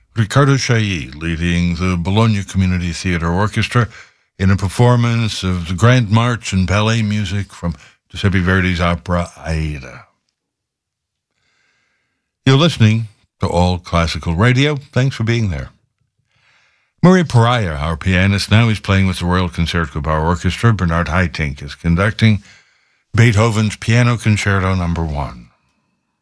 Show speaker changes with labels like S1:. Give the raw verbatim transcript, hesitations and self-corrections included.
S1: Riccardo Chailly leading the Bologna Community Theatre Orchestra in a performance of the Grand March and ballet music from Giuseppe Verdi's opera Aida. You're listening to All Classical Radio. Thanks for being there. Murray Pariah, our pianist, now is playing with the Royal Concertgebouw Orchestra. Bernard Haitink is conducting Beethoven's Piano Concerto Number One.